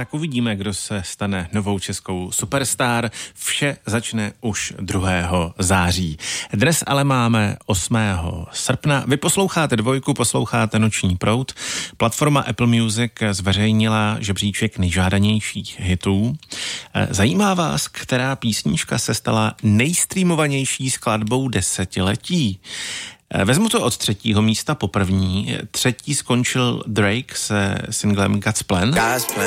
tak uvidíme, kdo se stane novou českou superstar. Vše začne už 2. září. Dnes ale máme 8. srpna. Vy posloucháte Dvojku, posloucháte Noční proud. Platforma Apple Music zveřejnila žebříček nejžádanějších hitů. Zajímá vás, která písnička se stala nejstreamovanější skladbou desetiletí? Vezmu to od 3. místa po první. 3. skončil Drake se singlem God's Plan.